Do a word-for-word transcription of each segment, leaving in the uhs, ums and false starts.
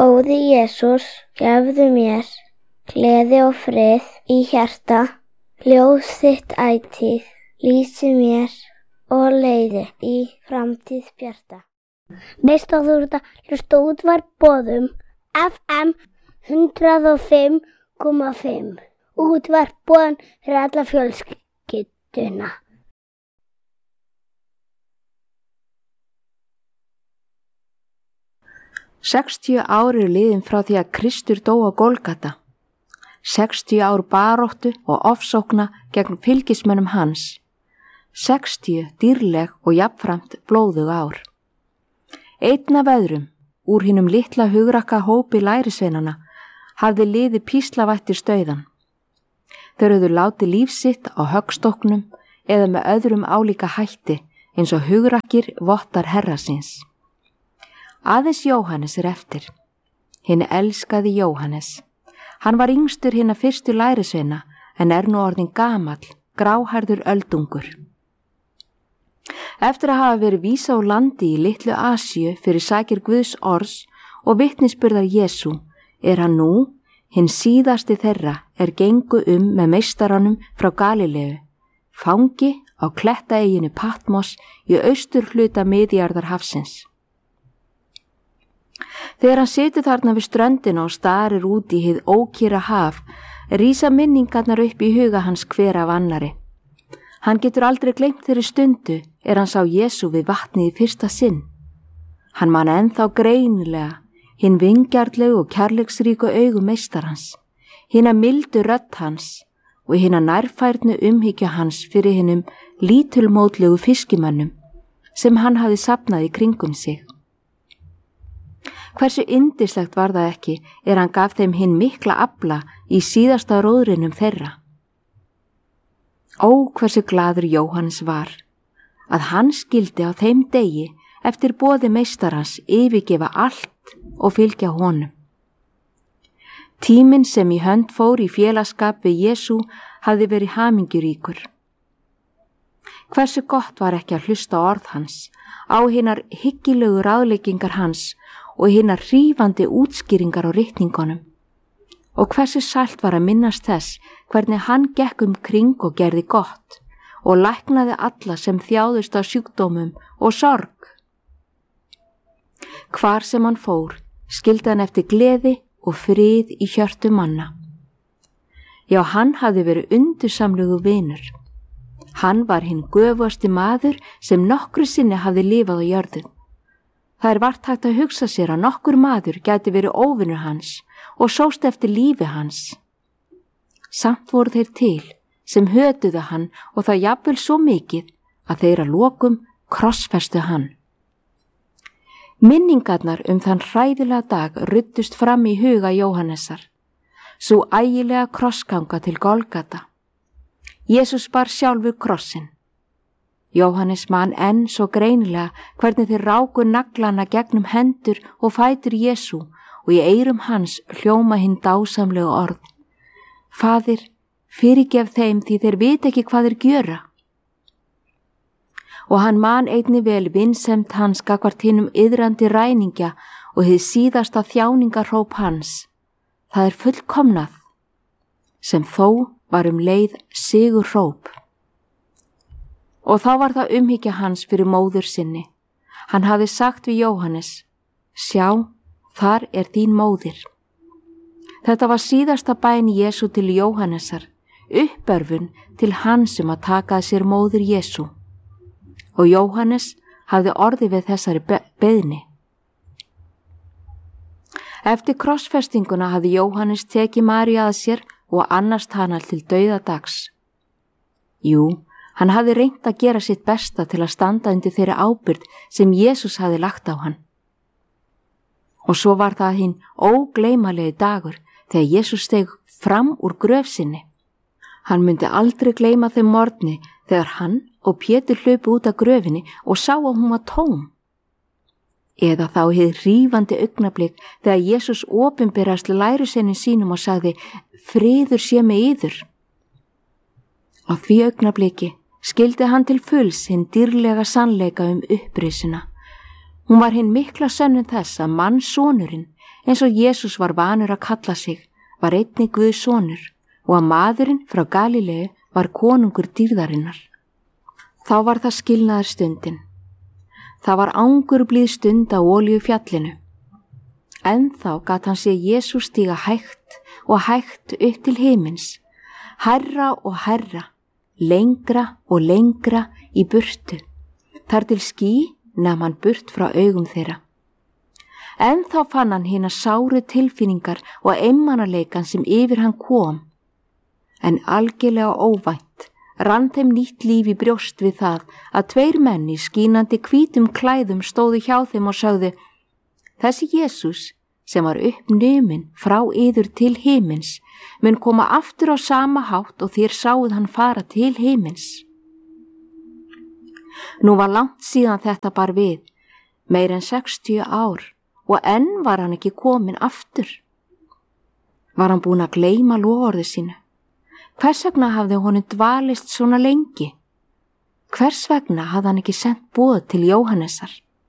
Góði Jesús, gefðu mér gleði og frið í hjarta, ljós þitt ætíð, lýsi mér og leiði í framtíð bjarta. Veist að þú ert að hlusta á Útvarp Boðum F M hundrað og fimm komma fimm. Útvarp Boðum fyrir alla fjölskylduna. Sextíu ár eru liðin frá því að Kristur dó á Golgata. Sextíu ár baráttu og ofsókna gegn fylgismönnum hans. Sextíu dýrleg og jafnframt blóðug ár. Einn af öðrum, úr hinum litla hugrakka hópi lærisveinana, hafði liðið píslavættir stauðan. Þeir höfðu látið líf sitt á höggstokknum eða með öðrum álíka hætti eins og hugrakkir vottar herra síns. Aðeins Jóhannes er eftir. Hinn elskaði Jóhannes. Hann var yngstur hinna fyrstu lærisveina en er nú orðinn gamall, gráhærður öldungur. Eftir að hafa verið vísa úr landi í litlu Asíu fyrir sakir Guðs orðs og vitnisburðar Jesú, er hann nú, hinn síðasti þeirra er gengu um með meistaranum frá Galileu, fangi á klettaeyjunni Patmos í austur hluta Miðjarðarhafsins. Þegar hann situr þarna við ströndina og starir út í hið ókyrra haf, rísa minningarnar upp í huga hans hver af annari. Hann getur aldrei gleymt þeirri stundu er hann sá Jesú við vatnið í fyrsta sinn. Hann man ennþá greinilega hinn vingjarnlegu og kærleiksríku augu meistarans, hinna mildu rödd hans og hinna nærfærnu umhyggja hans fyrir hinnum lítulmótlegu fiskimönnum sem hann hafði safnað í kringum sig. Hversu yndislegt var það ekki er hann gaf þeim hinn mikla afla í síðasta róðrinum þeirra. Ó, hversu glaður Jóhannes var, að hann skildi á þeim degi eftir boði meistarans yfirgefa allt og fylgja honum. Tíminn sem í hönd fór í félagsskap við Jesú hafði verið hamingjuríkur. Hversu gott var ekki að hlusta á orð hans, á hinnar hyggilegu ráðleggingar hans og hinnar hrífandi útskýringar á ritningunum. Og hversu sælt var að minnast þess hvernig hann gekk um kring og gerði gott og læknaði alla sem þjáðust af sjúkdómum og sorg. Hvar sem hann fór, skildi hann eftir gleði og frið í hjörtu manna. Já, hann hafði verið undursamlegu vinur. Hann var hinn göfugasti maður sem nokkru sinni hafði lifað á jörðu. Það er vart hægt að hugsa sér að nokkur maður gæti verið óvinur hans og sóst eftir lífi hans. Samt voru þeir til sem hötuðu hann og það jafnvel svo mikið að þeir að lokum krossfestu hann. Minningarnar um þann hræðilega dag ruddust fram í huga Jóhannesar, svo ægilega krossganga til Golgata. Jesús bar sjálfur krossin. Jóhannes man enn svo greinilega hvernig þeir ráku naglana gegnum hendur og fætur Jesú og í eyrum hans hljóma hinn dásamlegu orð. Faðir, fyrirgef þeim því þeir vita ekki hvað þeir gjöra. Og hann man einnig vel vinsemd hans gagnvart hinum iðrandi ræningja og hið síðasta þjáningarhróp hans. Það er fullkomnað, sem þó var um leið sigurhróp. Og þá var það umhyggja hans fyrir móður sinni. Hann hafði sagt við Jóhannes, sjá, þar er þín móðir. Þetta var síðasta bæn Jesú til Jóhannesar, uppörfun til hans um að taka að sér móður Jesú. Og Jóhannes hafði orði við þessari be- beiðni. Eftir krossfestinguna hafði Jóhannes tekið Maríu að sér og annast hana til dauðadags. Jú, hann hafði reynt að gera sitt besta til að standa undir þeirri ábyrgð sem Jesús hafði lagt á hann. Og svo var það hinn ógleymanlegi dagur þegar Jesús steig fram úr gröf sinni. Hann myndi aldrei gleyma þeim morgni þegar hann og Pétur hlupu út af gröfinni og sá að hún var tóm. Eða þá hið hrífandi augnablik þegar Jesús opinberast lærisveinum sínum og sagði, friður sé með yður. Á því augnabliki skildi hann til fulls hinn dýrlega sannleika um upprisuna. Hún var hinn mikla sönnun þess að mannssonurinn, eins og Jesús var vanur að kalla sig, var einnig Guðs sonur og að maðurinn frá Galileu var konungur dýrðarinnar. Þá var það skilnaðar stundin. Það var angurblíð stund á Olíufjallinu. Ennþá gat hann séð Jesús stíga hægt og hægt upp til himins, hærra og hærra, lengra og lengra í burtu, þar til ský nam hann burt frá augum þeirra. En þá fann hann hina sáru tilfinningar og einmanaleikan sem yfir hann kom. En algjörlega óvænt rann þeim nýtt líf í brjóst við það að tveir menn í skínandi hvítum klæðum stóðu hjá þeim og sögðu: Þessi Jesús sem var uppnumin frá yður til himins mun koma aftur á sama hátt og þér sáuð hann fara til himins. Nú var langt síðan þetta bar við, meir en sextíu ár, og enn var hann ekki kominn aftur. Var hann búinn að gleyma loforði sínu? Hvers vegna hafði honum dvalist svona lengi? Hvers vegna hafði hann ekki sent boð til Jóhannesar?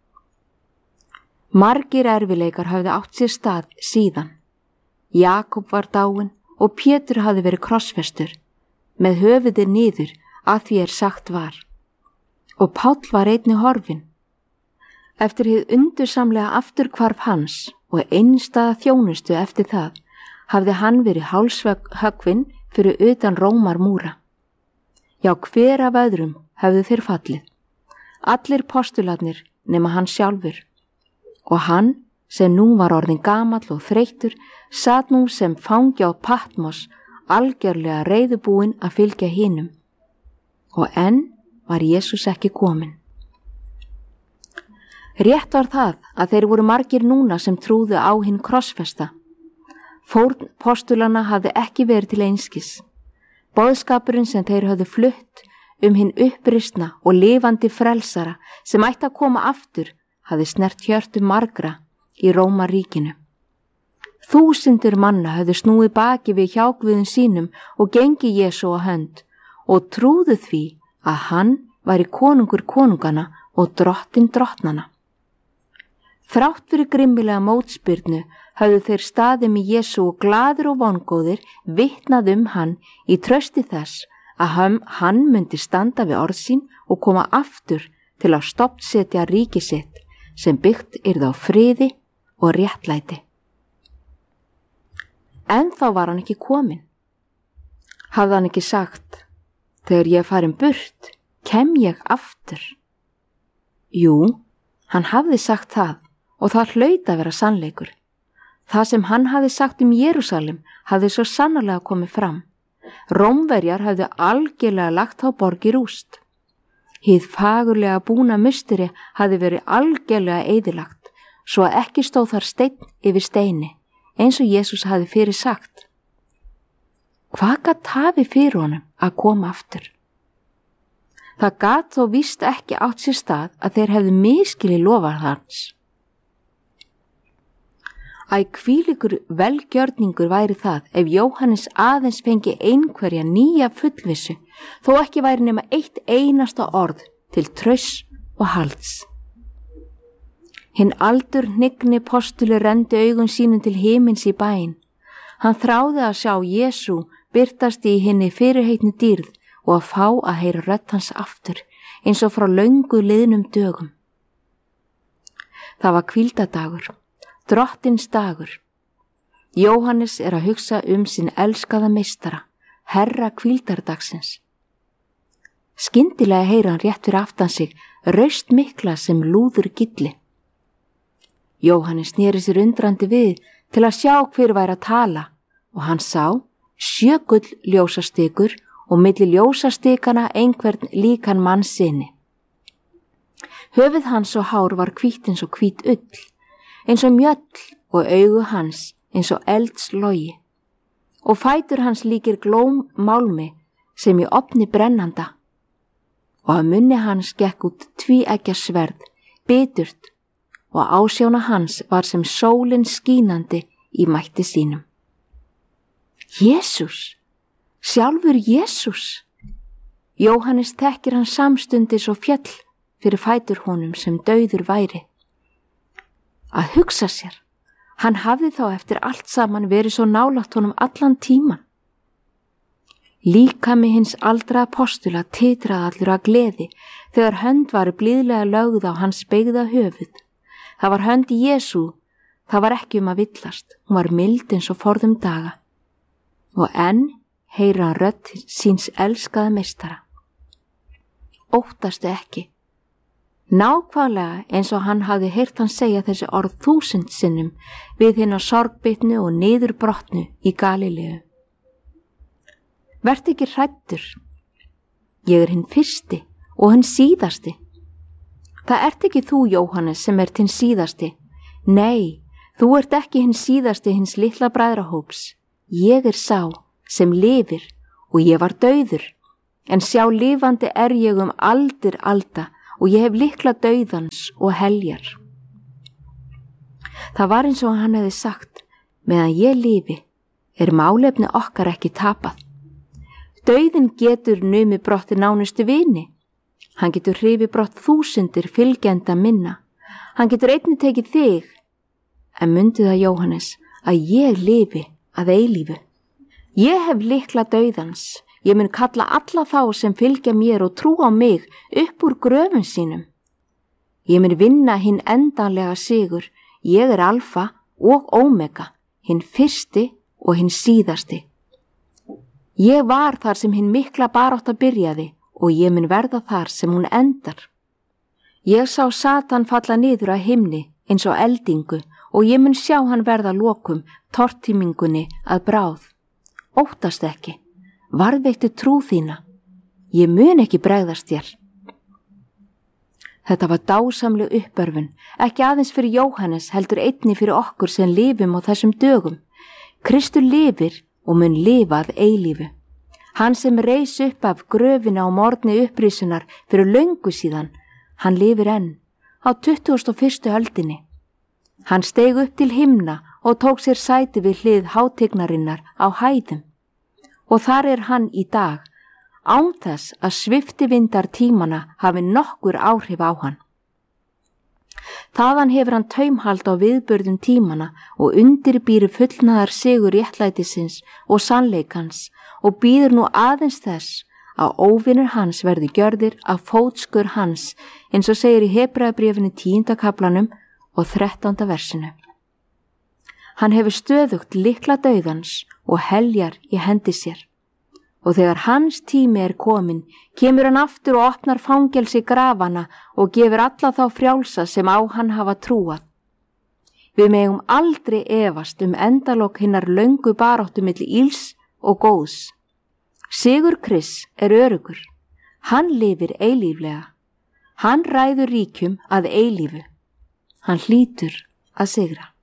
Margir erfileikar hafði átt sér stað síðan. Jakob var dáinn og Pétur hafði verið krossfestur, með höfuðið niður að því er sagt var. Og Páll var einnig horfinn. Eftir hið undursamlega afturhvarf hans og einstæða þjónustu eftir það, hafði hann verið hálshöggvinn fyrir utan Rómarmúra. Já, hver af öðrum hefðu þeir fallið. Allir postularnir nema hann sjálfur. Og hann, sem nú var orðinn gamall og þreyttur, sat nú sem fangi á Patmos, algjörlega reiðubúinn að fylgja hinum. Og enn var Jesús ekki kominn. Rétt var það að þeir voru margir núna sem trúðu á hinn krossfesta. Fórn postulana hafði ekki verið til einskis. Boðskapurinn sem þeir höfðu flutt um hinn uppristna og lifandi frelsara sem ætti að koma aftur hafði snert hjörtu margra í Rómaríkinu. Þúsundir manna höfðu snúið baki við hjáguðum sínum og gengi Jesú á hönd og trúðu því að hann væri konungur konungana og drottinn drottnana. Þrátt fyrir grimmilega mótspyrnu höfðu þeir staðið með Jesú og glaður og vongóðir vitnað um hann í trausti þess að hann myndi standa við orð sín og koma aftur til að stofnsetja ríki sitt sem byggt yrði á friði og réttlæti. En þá var hann ekki kominn. Hafði hann ekki sagt: Þegar ég er farin burt, kem ég aftur? Jú, hann hafði sagt það og það hlaut að vera sannleikur. Það sem hann hafði sagt um Jerúsalem hafði svo sannarlega komið fram. Rómverjar hafði algjörlega lagt á borg í rúst. Hið fagurlega búna musteri hafði verið algjörlega eyðilagt, svo að ekki stóð þar steinn yfir steini, eins og Jesús hafði fyrir sagt. Hvað gat hafi fyrir honum að koma aftur? Það gat þó víst ekki átt sér stað að þeir hefðu misskilið loforð hans. Æ, hvílíkur velgjörningur væri það ef Jóhannes aðeins fengi einhverja nýja fullvissu, þó ekki væri nema eitt einasta orð til trausts og halds. Hinn aldur hnigni postuli renndi augum sínum til himins í bæinn. Hann þráði að sjá Jesú birtast í hinni fyrirheitni dýrð og að fá að heyra rödd hans aftur, eins og frá löngu liðnum dögum. Það var hvíldadagur, drottins dagur. Jóhannes er að hugsa um sinn elskaða meistara, herra hvíldardagsins. Skyndilega heyra hann rétt fyrir aftan sig raust mikla sem lúður gilli. Jóhannes sneri sér undrandi við til að sjá hver væri að tala og hann sá sjö gull ljósastikur og milli ljósastikana einhvern líkan mann sinni. Höfuð hans og hár var hvítt eins og hvít ull, eins og mjöll og augu hans eins og eldslogi og fætur hans líkir glóm málmi sem í ofni brennanda og að munni hans gekk út tvíeggja sverð, biturt og ásjóna hans var sem sólin skínandi í mætti sínum. Jesús, sjálfur Jesús. Jóhannes þekkir hann samstundis og fjall fyrir fætur honum sem dauður væri. Að hugsa sér, hann hafði þá eftir allt saman verið svo nálægt honum allan tíman. Líkami hins aldra apostula titraði allur að gleði þegar hönd var blíðlega lögð á hans beygða höfuð. Það var hönd Jesú, það var ekki um að villast, hún var mild eins og forðum daga. Og enn heyra hann rödd síns elskaða meistara. Óttastu ekki. Nákvæmlega eins og hann hafði heyrt hann segja þessi orð þúsund sinnum við hinn á sorgbitnu og niðurbrotnu í Galileu. Vertu ekki hræddur. Ég er hinn fyrsti og hinn síðasti. Það ert ekki þú, Jóhannes, sem ert hinn síðasti. Nei, þú ert ekki hinn síðasti hins litla bræðrahóps. Ég er sá sem lifir og ég var dauður, en sjá lifandi er ég um aldir alda og ég hef lykla dauðans og heljar. Það var eins og hann hefði sagt, meðan ég lifi, er málefni okkar ekki tapað. Dauðin getur numið brotti nánustu vini. Hann getur hrifið brott þúsundir fylgjenda minna. Hann getur einnig tekið þig. En mundu það, Jóhannes, að ég lifi að eilífu. Ég hef lykla dauðans. Ég mun kalla alla þá sem fylgja mér og trú á mig upp úr gröfum sínum. Ég mun vinna hinn endanlega sigur. Ég er alfa og omega, hinn fyrsti og hinn síðasti. Ég var þar sem hinn mikla barátta byrjaði og ég mun verða þar sem hún endar. Ég sá Satan falla niður að himni eins og eldingu og ég mun sjá hann verða lokum tortímingunni að bráð. Óttast ekki, varðveittu trú þína. Ég mun ekki bregðast þér. Þetta var dásamleg uppörfun, ekki aðeins fyrir Jóhannes heldur einnig fyrir okkur sem lifum á þessum dögum. Kristur lifir og mun lifa að eilífu. Hann sem reis upp af gröfina á morgni upprisunar fyrir löngu síðan, hann lifir enn á tuttugasta og fyrstu öldinni. Hann steig upp til himna og tók sér sæti við hlið hátignarinnar á hæðum. Og þar er hann í dag, án þess að sviftivindar tímana hafi nokkur áhrif á hann. Þaðan hefur hann taumhald á viðburðum tímana og undirbýri fullnaðar sigur réttlætisins og sannleikans og býður nú aðeins þess að óvinir hans verði gjörðir af fótskur hans, eins og segir í Hebreabréfinu tíunda kaflanum og þrettánda versinu. Hann hefur stöðugt lykla dauðans og heljar í hendi sér. Og þegar hans tími er komin, kemur hann aftur og opnar fangelsi grafana og gefur alla þá frjálsa sem á hann hafa trúað. Við megum aldrei efast um endalok hinnar löngu baráttu milli ills og góðs. Sigur Krists er örugur. Hann lifir eilíflega. Hann ræður ríkjum að eilífu. Hann hlýtur að sigra.